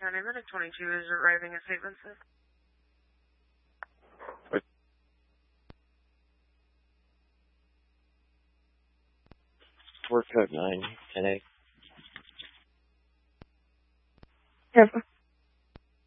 County Medic 22 is arriving at St. Vincent. We're code 9, 10-8. Careful.